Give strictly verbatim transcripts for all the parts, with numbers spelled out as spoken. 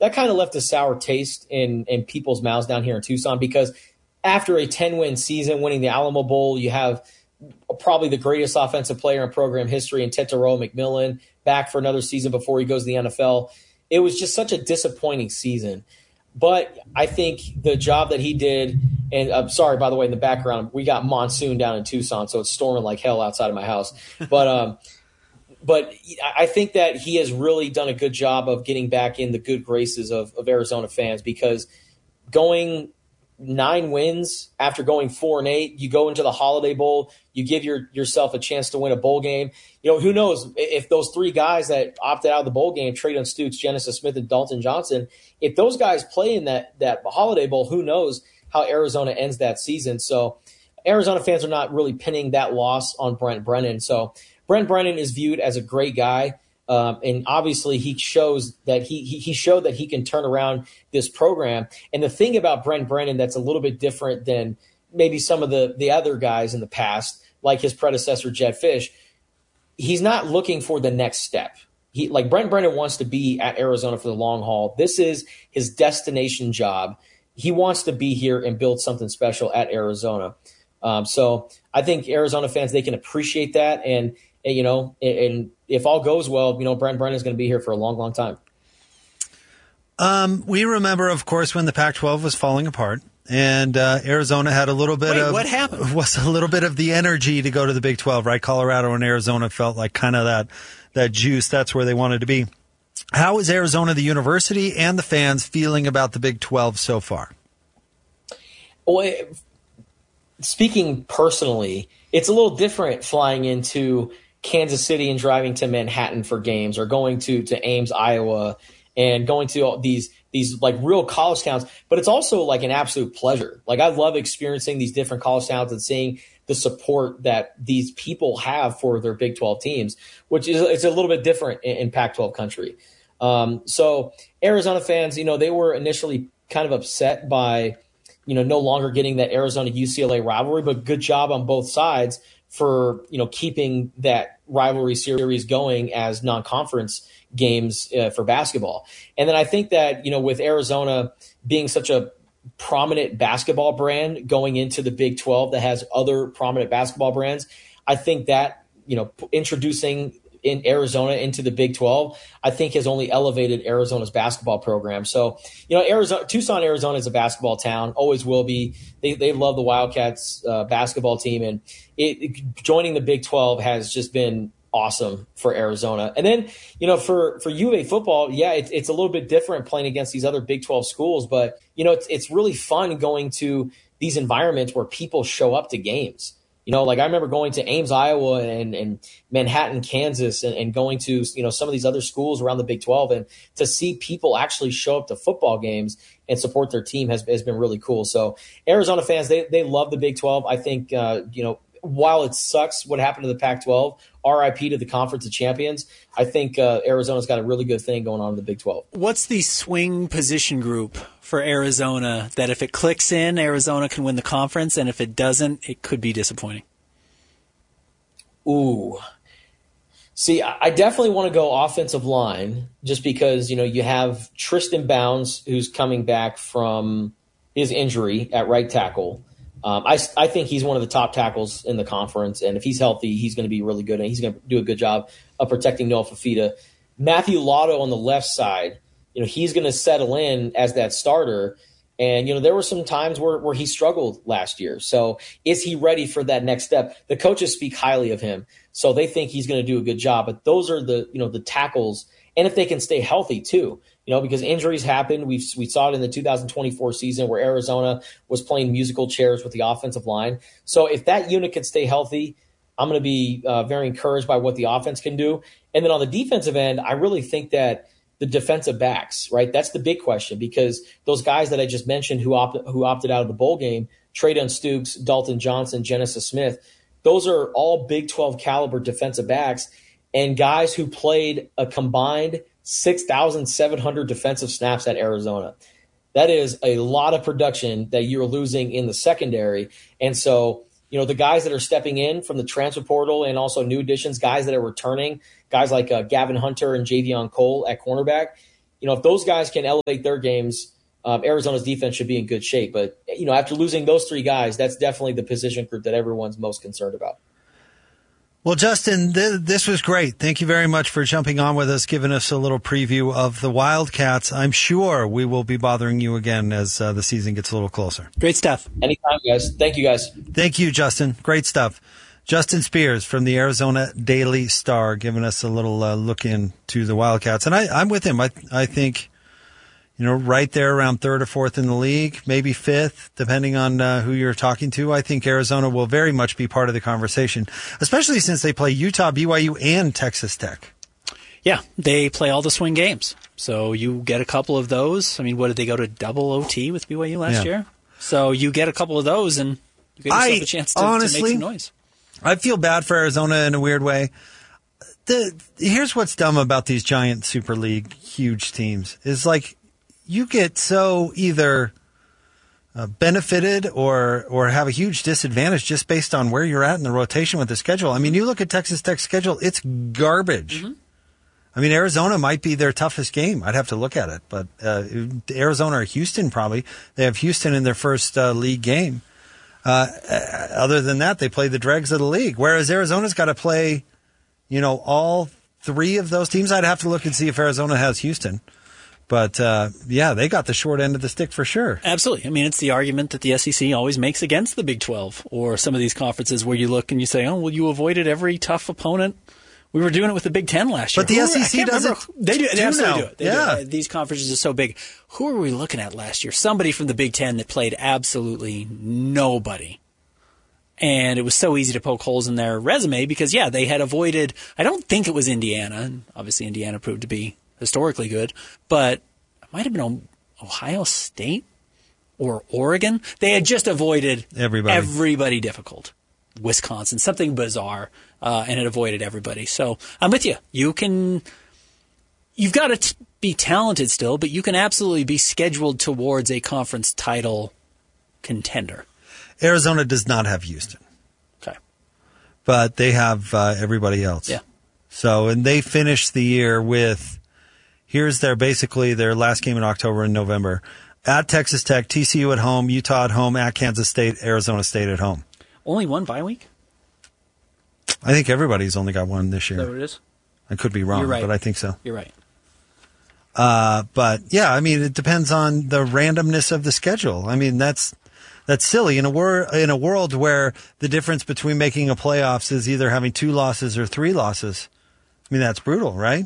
that kind of left a sour taste in, in people's mouths down here in Tucson, because after a ten-win season, winning the Alamo Bowl, you have probably the greatest offensive player in program history in Tetairoa McMillan back for another season before he goes to the N F L. It was just such a disappointing season. But I think the job that he did, and I'm sorry, by the way, in the background, we got monsoon down in Tucson, so it's storming like hell outside of my house. But um, but I think that he has really done a good job of getting back in the good graces of, of Arizona fans, because going nine wins after going four and eight, you go into the Holiday Bowl, you give your, yourself a chance to win a bowl game. You know, who knows if those three guys that opted out of the bowl game, Treydon Stukes, Genesis Smith, and Dalton Johnson, if those guys play in that, that Holiday Bowl, who knows how Arizona ends that season. So Arizona fans are not really pinning that loss on Brent Brennan. So Brent Brennan is viewed as a great guy. Um, and obviously he shows that he, he he showed that he can turn around this program. And the thing about Brent Brennan that's a little bit different than maybe some of the, the other guys in the past, like his predecessor, Jedd Fisch, he's not looking for the next step. He like Brent Brennan wants to be at Arizona for the long haul. This is his destination job. He wants to be here and build something special at Arizona. Um, so I think Arizona fans, they can appreciate that. And, and you know, and, and if all goes well, you know, Brent Brennan is going to be here for a long, long time. Um, we remember, of course, when the Pac twelve was falling apart, and uh, Arizona had a little bit Wait, of what happened? Was a little bit of the energy to go to the Big twelve, right? Colorado and Arizona felt like kind of that that juice. That's where they wanted to be. How is Arizona, the university, and the fans feeling about the Big twelve so far? Well, it, speaking personally, it's a little different flying into Kansas City and driving to Manhattan for games, or going to, to Ames, Iowa, and going to all these these like real college towns. But it's also like an absolute pleasure. Like I love experiencing these different college towns and seeing the support that these people have for their Big twelve teams, which is it's a little bit different in, in Pac twelve country. Um, so Arizona fans, you know, they were initially kind of upset by, you know, no longer getting that Arizona U C L A rivalry, but good job on both sides for, you know, keeping that rivalry series going as non-conference games uh, for basketball. And then I think that, you know, with Arizona being such a prominent basketball brand going into the Big twelve that has other prominent basketball brands, I think that, you know, introducing in Arizona into the Big twelve, I think has only elevated Arizona's basketball program. So, you know, Arizona, Tucson, Arizona is a basketball town, always will be. They they love the Wildcats uh, basketball team, and it, it, joining the Big twelve has just been awesome for Arizona. And then, you know, for, for U of A football, yeah, it, it's a little bit different playing against these other Big twelve schools, but, you know, it's, it's really fun going to these environments where people show up to games. You know, like I remember going to Ames, Iowa, and, and Manhattan, Kansas, and, and going to, you know, some of these other schools around the Big twelve, and to see people actually show up to football games and support their team has, has been really cool. So Arizona fans, they, they love the Big twelve. I think, uh, you know, while it sucks what happened to the Pac twelve, R I P to the Conference of Champions, I think uh, Arizona's got a really good thing going on in the Big twelve. What's the swing position group for Arizona that if it clicks in, Arizona can win the conference, and if it doesn't, it could be disappointing? Ooh. See, I definitely want to go offensive line just because, you know, you have Tristan Bounds, who's coming back from his injury at right tackle. Um, I, I think he's one of the top tackles in the conference, and if he's healthy, he's going to be really good, and he's going to do a good job of protecting Noah Fafita. Matthew Lotto on the left side, you know, he's going to settle in as that starter, and, you know, there were some times where, where he struggled last year. So is he ready for that next step? The coaches speak highly of him, so they think he's going to do a good job, but those are the, you know, the tackles, and if they can stay healthy too. You know, because injuries happen. We we saw it in the two thousand twenty-four season where Arizona was playing musical chairs with the offensive line. So if that unit can stay healthy, I'm going to be uh, very encouraged by what the offense can do. And then on the defensive end, I really think that the defensive backs, right? That's the big question, because those guys that I just mentioned who opted who opted out of the bowl game, Treydon Stukes, Dalton Johnson, Genesis Smith, those are all Big twelve caliber defensive backs and guys who played a combined six thousand seven hundred defensive snaps at Arizona. That is a lot of production that you're losing in the secondary. And so, you know, the guys that are stepping in from the transfer portal and also new additions, guys that are returning, guys like uh, Gavin Hunter and Javion Cole at cornerback, you know, if those guys can elevate their games, um, Arizona's defense should be in good shape. But, you know, after losing those three guys, that's definitely the position group that everyone's most concerned about. Well, Justin, th- this was great. Thank you very much for jumping on with us, giving us a little preview of the Wildcats. I'm sure we will be bothering you again as uh, the season gets a little closer. Great stuff. Anytime, guys. Thank you, guys. Thank you, Justin. Great stuff. Justin Spears from the Arizona Daily Star giving us a little uh, look into the Wildcats. And I, I'm with him. I, I think, you know, right there around third or fourth in the league, maybe fifth, depending on uh, who you're talking to. I think Arizona will very much be part of the conversation, especially since they play Utah, B Y U, and Texas Tech. Yeah, they play all the swing games. So you get a couple of those. I mean, what did they go to double O T with B Y U last yeah. year? So you get a couple of those, and you get yourself I, a chance to, honestly, to make some noise. I feel bad for Arizona in a weird way. The, here's what's dumb about these giant Super League huge teams is like you get so either uh, benefited or or have a huge disadvantage just based on where you're at in the rotation with the schedule. I mean, you look at Texas Tech's schedule, it's garbage. Mm-hmm. I mean, Arizona might be their toughest game. I'd have to look at it. But uh, Arizona or Houston probably. They have Houston in their first uh, league game. Uh, other than that, they play the dregs of the league. Whereas Arizona's got to play, you know, all three of those teams. I'd have to look and see if Arizona has Houston. But, uh, yeah, they got the short end of the stick for sure. Absolutely. I mean, it's the argument that the S E C always makes against the Big twelve or some of these conferences where you look and you say, oh, well, you avoided every tough opponent. We were doing it with the Big Ten last year. But the Who S E C doesn't. They do. They do absolutely now. do it. They yeah. do it. These conferences are so big. Who are we looking at last year? Somebody from the Big Ten that played absolutely nobody. And it was so easy to poke holes in their resume because, yeah, they had avoided – I don't think it was Indiana. And obviously, Indiana proved to be historically good. But it might have been Ohio State or Oregon. They had just avoided everybody, everybody difficult. Wisconsin, something bizarre, uh, and it avoided everybody. So I'm with you. You can – you've got to t- be talented still, but you can absolutely be scheduled towards a conference title contender. Arizona does not have Houston. Okay. But they have uh, everybody else. Yeah. So, and they finished the year with, here's their, basically their last game in October and November. At Texas Tech, T C U at home, Utah at home, at Kansas State, Arizona State at home. Only one bye week? I think everybody's only got one this year. Is that what it is? I could be wrong, You're right. but I think so. You're right. Uh, but, yeah, I mean, it depends on the randomness of the schedule. I mean, that's... That's silly in a wor- in a world where the difference between making a playoffs is either having two losses or three losses. I mean, that's brutal, right?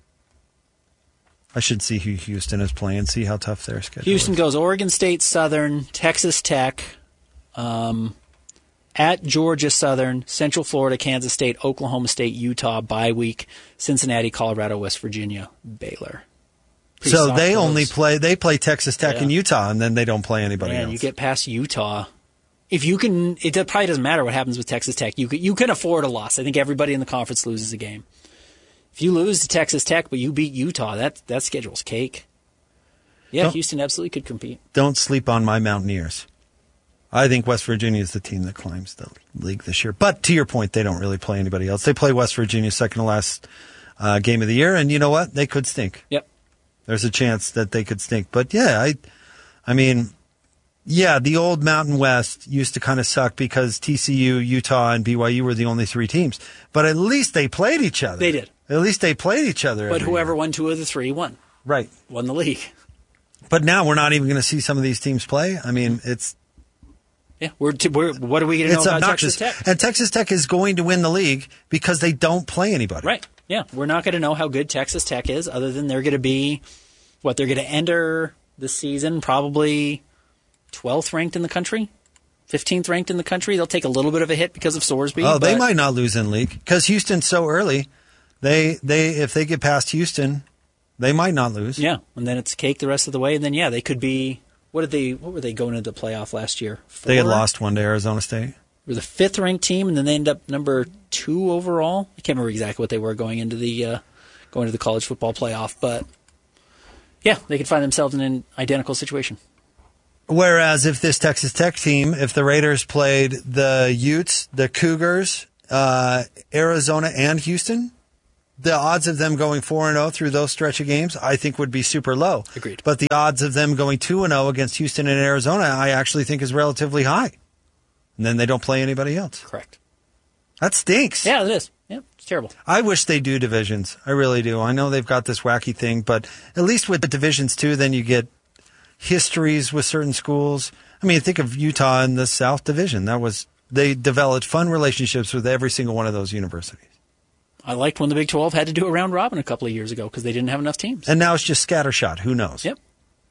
I should see who Houston is playing, see how tough their schedule Houston is. goes Oregon State, Southern, Texas Tech, um, at Georgia Southern, Central Florida, Kansas State, Oklahoma State, Utah, bye week, Cincinnati, Colorado, West Virginia, Baylor. Pretty so they close. only play they play Texas Tech yeah. and Utah, and then they don't play anybody Man, else. you get past Utah. If you can, it probably doesn't matter what happens with Texas Tech. You can, you can afford a loss. I think everybody in the conference loses a game. If you lose to Texas Tech, but you beat Utah, that that schedule's cake. Yeah, don't, Houston absolutely could compete. Don't sleep on my Mountaineers. I think West Virginia is the team that climbs the league this year. But to your point, they don't really play anybody else. They play West Virginia second to last uh, game of the year, and you know what? They could stink. Yep. There's a chance that they could stink. But, yeah, I I mean, yeah, the old Mountain West used to kind of suck because T C U, Utah, and B Y U were the only three teams. But at least they played each other. They did. At least they played each other. But whoever year. won two of the three won. Right. Won the league. But now we're not even going to see some of these teams play. I mean, it's... Yeah, we're, t- we're what are we going to know about obnoxious. Texas Tech? And Texas Tech is going to win the league because they don't play anybody. Right. Yeah, we're not going to know how good Texas Tech is other than they're going to be, what, they're going to enter the season probably twelfth ranked in the country, fifteenth ranked in the country. They'll take a little bit of a hit because of Sorsby. Oh, they might not lose in league because Houston's so early. They they if they get past Houston, they might not lose. Yeah, and then it's cake the rest of the way. And then, yeah, they could be, what did they, what were they going into the playoff last year? Four? They had lost one to Arizona State. Were the fifth ranked team, and then they end up number two overall. I can't remember exactly what they were going into the uh, going to the college football playoff, but yeah, they could find themselves in an identical situation. Whereas if this Texas Tech team, if the Raiders played the Utes, the Cougars, uh, Arizona, and Houston, the odds of them going four and oh through those stretch of games, I think would be super low. Agreed. But the odds of them going two and oh against Houston and Arizona, I actually think is relatively high. And then they don't play anybody else. Correct. That stinks. Yeah, it is. Yeah, it's terrible. I wish they do divisions. I really do. I know they've got this wacky thing, but at least with the divisions too, then you get histories with certain schools. I mean, think of Utah in the South Division. That was they developed fun relationships with every single one of those universities. I liked when the Big twelve had to do a round robin a couple of years ago because they didn't have enough teams. And now it's just scattershot. Who knows? Yep.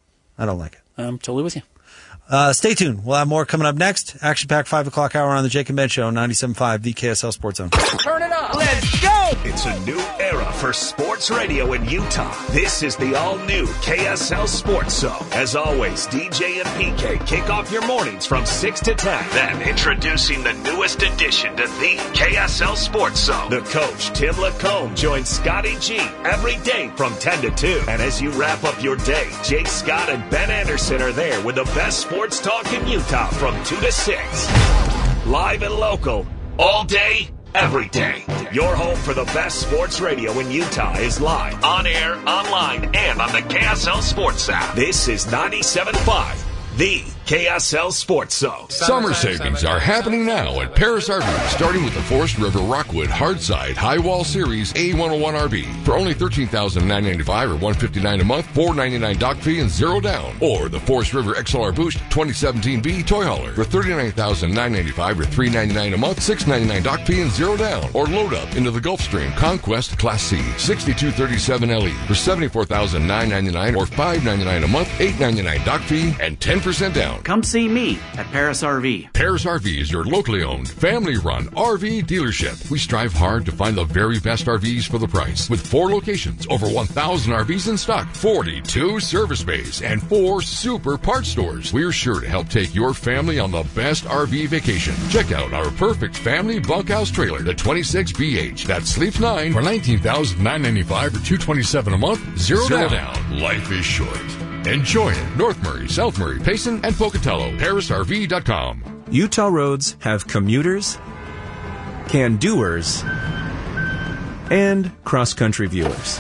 I don't like it. I'm totally with you. Uh, stay tuned. We'll have more coming up next. Action-packed five o'clock hour on the Jake and Ben Show, ninety-seven point five, the K S L Sports Zone. Turn it up. Let's go. It's a new era for sports radio in Utah. This is the all-new K S L Sports Zone. As always, D J and P K kick off your mornings from six to ten. Then, introducing the newest addition to the K S L Sports Zone. The coach, Tim Lacombe, joins Scotty G every day from ten to two. And as you wrap up your day, Jake Scott and Ben Anderson are there with the best sports talk in Utah from two to six. Live and local, all day, every day. Your home for the best sports radio in Utah is live, on air, online, and on the K S L Sports app. This is ninety-seven point five, the K S L Sports Zone. Summer savings are happening now at Paris R V, starting with the Forest River Rockwood Hardside High Wall Series A one oh one R V for only thirteen thousand nine hundred ninety-five dollars or one hundred fifty-nine dollars a month, four hundred ninety-nine dollars dock fee and zero down. Or the Forest River X L R Boost twenty seventeen B Toy Hauler for thirty-nine thousand nine hundred ninety-five dollars or three hundred ninety-nine dollars a month, six hundred ninety-nine dollars dock fee and zero down. Or load up into the Gulfstream Conquest Class C sixty-two thirty-seven L E for seventy-four thousand nine hundred ninety-nine dollars or five hundred ninety-nine dollars a month, eight hundred ninety-nine dollars dock fee and ten percent down. Come see me at Paris R V. Paris R V is your locally owned, family-run R V dealership. We strive hard to find the very best R Vs for the price. With four locations, over one thousand R Vs in stock, forty-two service bays, and four super parts stores, we're sure to help take your family on the best R V vacation. Check out our perfect family bunkhouse trailer, the twenty-six B H, that sleeps nine for nineteen thousand nine hundred ninety-five dollars or two hundred twenty-seven dollars a month, zero, zero down. down. Life is short. Enjoy it. North Murray, South Murray, Payson, and Pocatello. Paris R V dot com. Utah roads have commuters, can-doers, and cross-country viewers.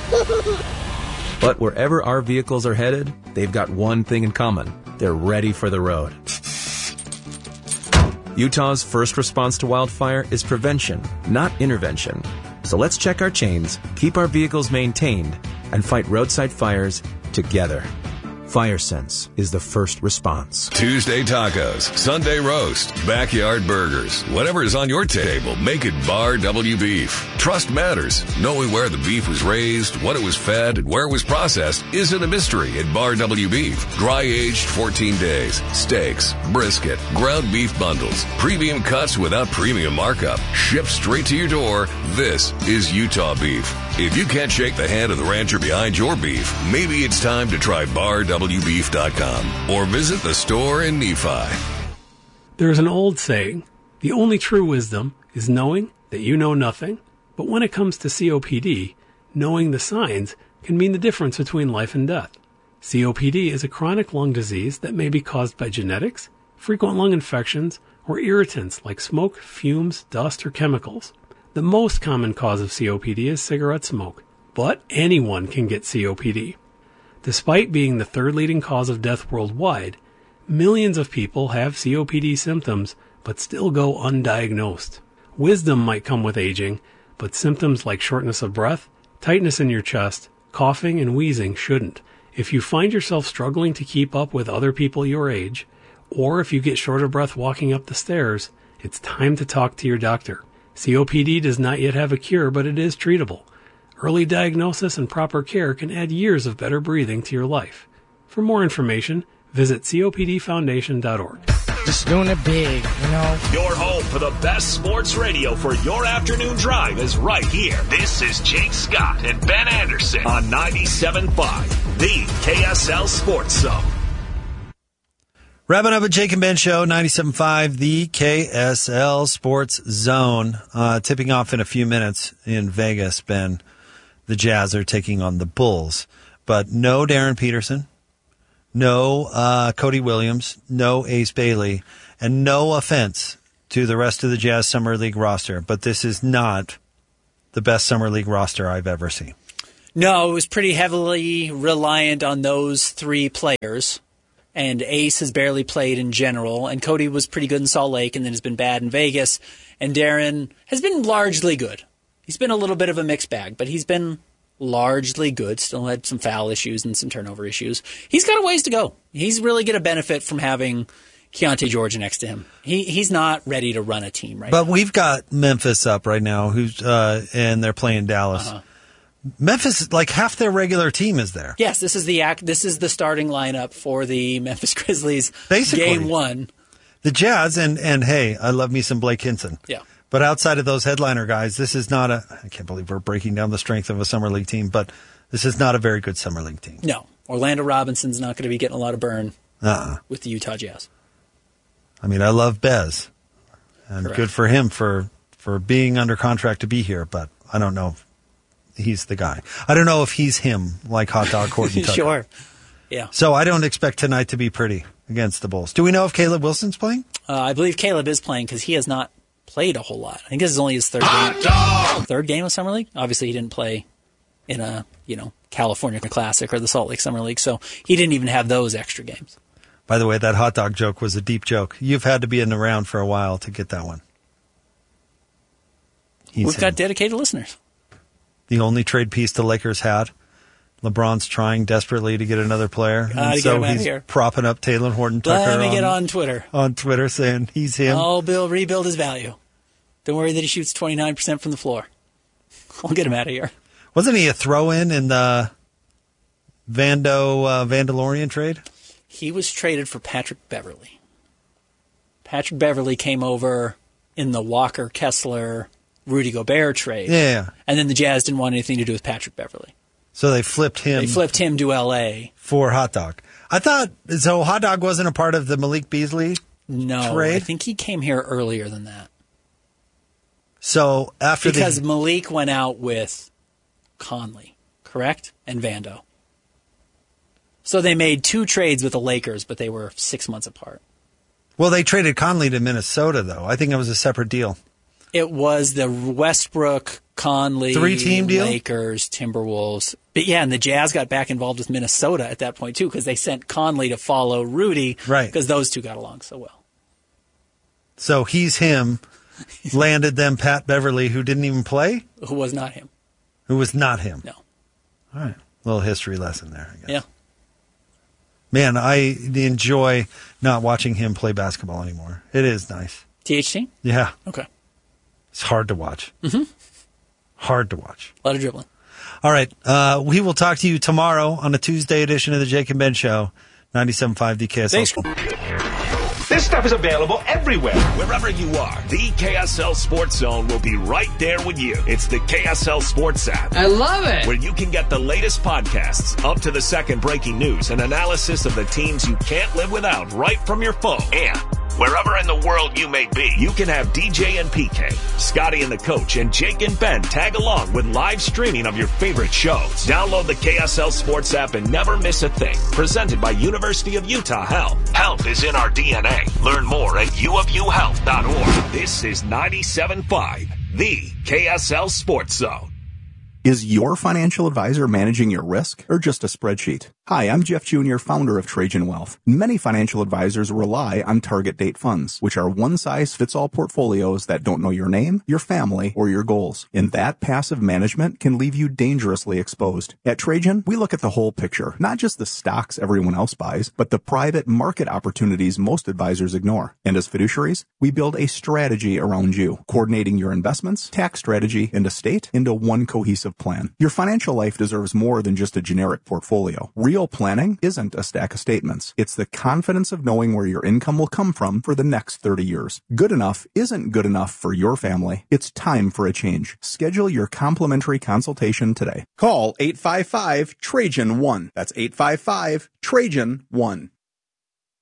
But wherever our vehicles are headed, they've got one thing in common. They're ready for the road. Utah's first response to wildfire is prevention, not intervention. So let's check our chains, keep our vehicles maintained, and fight roadside fires together. FireSense is the first response. Tuesday tacos, Sunday roast, backyard burgers. Whatever is on your table, make it Bar W Beef. Trust matters. Knowing where the beef was raised, what it was fed, and where it was processed isn't a mystery at Bar W Beef. Dry aged fourteen days. Steaks, brisket, ground beef bundles, premium cuts without premium markup. Shipped straight to your door. This is Utah beef. If you can't shake the hand of the rancher behind your beef, maybe it's time to try bar w beef dot com or visit the store in Nephi. There's an old saying, the only true wisdom is knowing that you know nothing. But when it comes to C O P D, knowing the signs can mean the difference between life and death. C O P D is a chronic lung disease that may be caused by genetics, frequent lung infections, or irritants like smoke, fumes, dust, or chemicals. The most common cause of C O P D is cigarette smoke, but anyone can get C O P D. Despite being the third leading cause of death worldwide, millions of people have C O P D symptoms but still go undiagnosed. Wisdom might come with aging, but symptoms like shortness of breath, tightness in your chest, coughing, and wheezing shouldn't. If you find yourself struggling to keep up with other people your age, or if you get short of breath walking up the stairs, it's time to talk to your doctor. C O P D does not yet have a cure, but it is treatable. Early diagnosis and proper care can add years of better breathing to your life. For more information, visit C O P D foundation dot org. Just doing it big, you know. Your home for the best sports radio for your afternoon drive is right here. This is Jake Scott and Ben Anderson on ninety-seven point five, the K S L Sports Zone. Wrapping up a Jake and Ben Show, ninety-seven point five, the K S L Sports Zone. Uh, tipping off in a few minutes in Vegas, Ben. The Jazz are taking on the Bulls. But no Darren Peterson, no uh, Cody Williams, no Ace Bailey, and no offense to the rest of the Jazz Summer League roster. But this is not the best summer league roster I've ever seen. No, it was pretty heavily reliant on those three players. And Ace has barely played in general. And Cody was pretty good in Salt Lake and then has been bad in Vegas. And Darren has been largely good. He's been a little bit of a mixed bag, but he's been largely good. Still had some foul issues and some turnover issues. He's got a ways to go. He's really going to benefit from having Keontae George next to him. He He's not ready to run a team right but now. But now. we've got Memphis up right now, who's uh, and they're playing Dallas. Uh-huh. Memphis, like half their regular team is there. Yes, this is the act. This is the starting lineup for the Memphis Grizzlies. Basically, game one. The Jazz and and hey, I love me some Blake Hinson. Yeah. But outside of those headliner guys, this is not a. I can't believe we're breaking down the strength of a summer league team, but this is not a very good summer league team. No, Orlando Robinson's not going to be getting a lot of burn uh-uh. with the Utah Jazz. I mean, I love Bez, and Correct. Good for him for for being under contract to be here, but I don't know. He's the guy. I don't know if he's him, like Hot Dog Horton Tucker. Sure. Yeah. So I don't expect tonight to be pretty against the Bulls. Do we know if Caleb Wilson's playing? Uh, I believe Caleb is playing because he has not played a whole lot. I think this is only his third game, third game of Summer League. Obviously, he didn't play in a, you know, California Classic or the Salt Lake Summer League, so he didn't even have those extra games. By the way, that hot dog joke was a deep joke. You've had to be in around for a while to get that one. He's We've him. got dedicated listeners. The only trade piece the Lakers had. LeBron's trying desperately to get another player. Uh, and so he's propping up Taylor Horton Tucker. Let me on, get on Twitter. On Twitter saying he's him. I'll build, rebuild his value. Don't worry that he shoots twenty-nine percent from the floor. I'll get him out of here. Wasn't he a throw-in in the Vando uh, Vandalorian trade? He was traded for Patrick Beverly. Patrick Beverly came over in the Walker Kessler Rudy Gobert trade. Yeah. And then the Jazz didn't want anything to do with Patrick Beverly. So they flipped him. They flipped him to L A for Hot Dog. I thought so. Hot Dog wasn't a part of the Malik Beasley no, trade. I think he came here earlier than that. So after because the, Malik went out with Conley, correct, and Vando. So they made two trades with the Lakers, but they were six months apart. Well, they traded Conley to Minnesota, though. I think it was a separate deal. It was the Westbrook, Conley, three-team deal? Lakers, Timberwolves. But yeah, and the Jazz got back involved with Minnesota at that point, too, because they sent Conley to follow Rudy. Right. Because those two got along so well. So he's him, landed them Pat Beverly, who didn't even play? Who was not him. Who was not him. No. All right. Little history lesson there, I guess. Yeah. Man, I enjoy not watching him play basketball anymore. It is nice. T H T? Yeah. Okay. It's hard to watch. Mm-hmm. Hard to watch. A lot of dribbling. All right. Uh, we will talk to you tomorrow on the Tuesday edition of the Jake and Ben Show, ninety-seven point five D K S L. Thanks. This stuff is available everywhere. Wherever you are, the K S L Sports Zone will be right there with you. It's the K S L Sports app. I love it. Where you can get the latest podcasts, up to the second breaking news, and analysis of the teams you can't live without right from your phone. And wherever in the world you may be, you can have D J and P K, Scotty and the Coach, and Jake and Ben tag along with live streaming of your favorite shows. Download the K S L Sports app and never miss a thing. Presented by University of Utah Health. Health is in our D N A. Learn more at u of u health dot org. This is ninety-seven point five, the K S L Sports Zone. Is your financial advisor managing your risk or just a spreadsheet? Hi, I'm Jeff Junior, founder of Trajan Wealth. Many financial advisors rely on target date funds, which are one-size-fits-all portfolios that don't know your name, your family, or your goals. And that passive management can leave you dangerously exposed. At Trajan, we look at the whole picture, not just the stocks everyone else buys, but the private market opportunities most advisors ignore. And as fiduciaries, we build a strategy around you, coordinating your investments, tax strategy, and estate into one cohesive plan. Your financial life deserves more than just a generic portfolio. Real planning isn't a stack of statements. It's the confidence of knowing where your income will come from for the next thirty years. Good enough isn't good enough for your family. It's time for a change. Schedule your complimentary consultation today. Call eight five five, Trajan one. That's eight five five, Trajan one.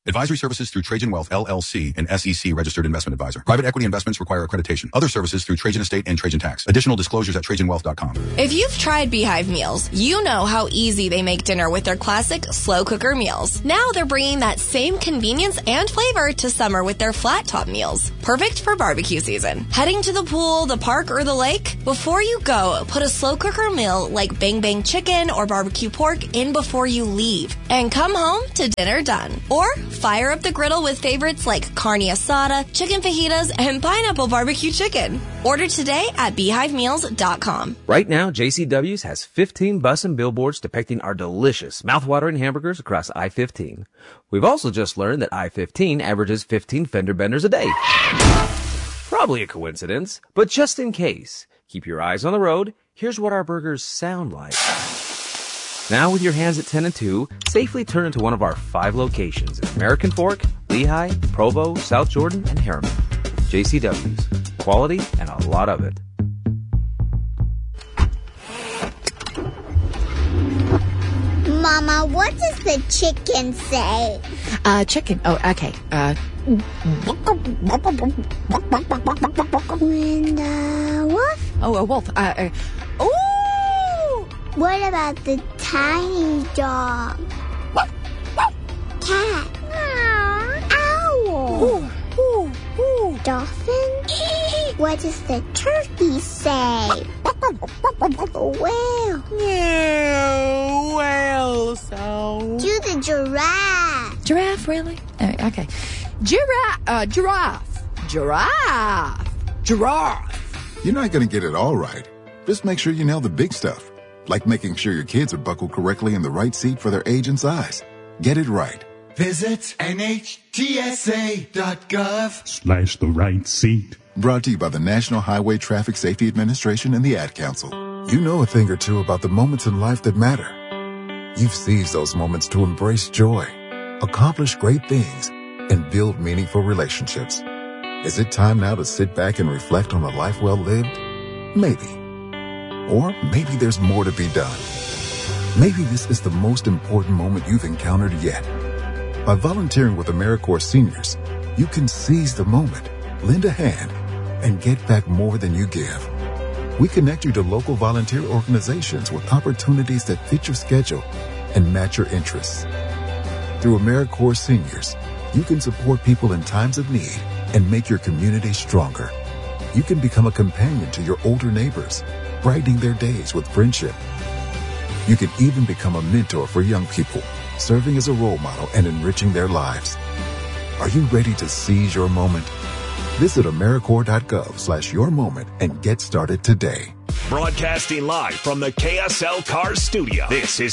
Advisory services through Trajan Wealth, L L C, an S E C registered investment advisor. Private equity investments require accreditation. Other services through Trajan Estate and Trajan Tax. Additional disclosures at trajan wealth dot com. If you've tried Beehive meals, you know how easy they make dinner with their classic slow cooker meals. Now they're bringing that same convenience and flavor to summer with their flat top meals. Perfect for barbecue season. Heading to the pool, the park, or the lake? Before you go, put a slow cooker meal like Bang Bang chicken or barbecue pork in before you leave. And come home to dinner done. Or fire up the griddle with favorites like carne asada, chicken fajitas, and pineapple barbecue chicken. Order today at beehive meals dot com. Right now, J C W's has fifteen bus and billboards depicting our delicious, mouthwatering hamburgers across I fifteen. We've also just learned that I fifteen averages fifteen fender benders a day. Probably a coincidence, but just in case, keep your eyes on the road. Here's what our burgers sound like. Now with your hands at ten and two, safely turn into one of our five locations in American Fork, Lehigh, Provo, South Jordan, and Harriman. J C W's. Quality and a lot of it. Mama, what does the chicken say? Uh, chicken. Oh, okay. Uh. And, uh, wolf? Oh, a wolf. Uh, uh, ooh! What about the tiny dog? Cat? Owl? Ooh, ooh, ooh. Dolphin? What does the turkey say? Whale? Yeah, whale sound. Do the giraffe. Giraffe, really? Uh, okay. Giraffe, uh, giraffe. Giraffe. Giraffe. You're not going to get it all right. Just make sure you nail the big stuff. Like making sure your kids are buckled correctly in the right seat for their age and size. Get it right. Visit N H T S A dot gov slash the right seat. Brought to you by the National Highway Traffic Safety Administration and the Ad Council. You know a thing or two about the moments in life that matter. You've seized those moments to embrace joy, accomplish great things, and build meaningful relationships. Is it time now to sit back and reflect on a life well lived? Maybe. Or maybe there's more to be done. Maybe this is the most important moment you've encountered yet. By volunteering with AmeriCorps Seniors, you can seize the moment, lend a hand, and get back more than you give. We connect you to local volunteer organizations with opportunities that fit your schedule and match your interests. Through AmeriCorps Seniors, you can support people in times of need and make your community stronger. You can become a companion to your older neighbors, brightening their days with friendship. You can even become a mentor for young people, serving as a role model and enriching their lives. Are you ready to seize your moment? Visit AmeriCorps dot gov slash your moment and get started today. Broadcasting live from the K S L Cars studio. This is